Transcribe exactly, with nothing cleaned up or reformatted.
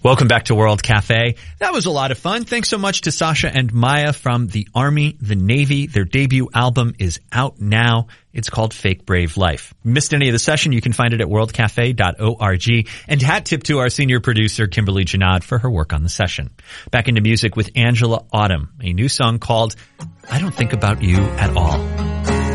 Welcome back to World Cafe. That was a lot of fun. Thanks so much to Sasha and Maya from the Army, the Navy. Their debut album is out now. It's called Fake Brave Life. Missed any of the session, you can find it at world cafe dot org. And hat tip to our senior producer, Kimberly Janad, for her work on the session. Back into music with Angela Autumn, a new song called I Don't Think About You at All.